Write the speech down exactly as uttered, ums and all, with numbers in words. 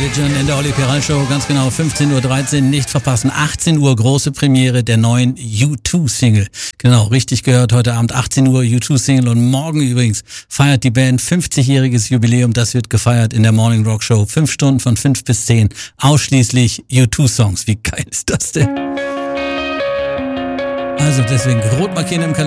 Religion in der Olli Peral Show. Ganz genau, fünfzehn Uhr dreizehn, nicht verpassen. achtzehn Uhr, große Premiere der neuen U zwei Single. Genau, richtig gehört, heute Abend achtzehn Uhr U zwei Single. Und morgen übrigens feiert die Band fünfzigjähriges Jubiläum. Das wird gefeiert in der Morning Rock Show. Fünf Stunden von fünf bis zehn. Ausschließlich U zwei Songs. Wie geil ist das denn? Also deswegen rot markieren im Kalender.